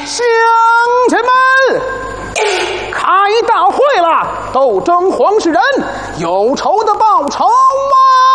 乡亲们，开大会了！斗争黄世仁，有仇的报仇啊！